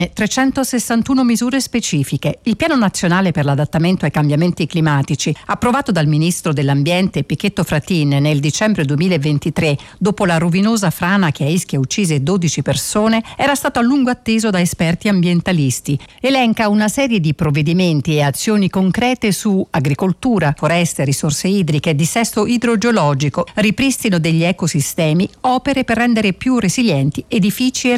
361 misure specifiche. Il Piano Nazionale per l'adattamento ai cambiamenti climatici, approvato dal Ministro dell'Ambiente Pichetto Fratin nel dicembre 2023, dopo la rovinosa frana che a Ischia uccise 12 persone, era stato a lungo atteso da esperti ambientalisti. Elenca una serie di provvedimenti e azioni concrete su agricoltura, foreste, risorse idriche, dissesto idrogeologico, ripristino degli ecosistemi, opere per rendere più resilienti edifici e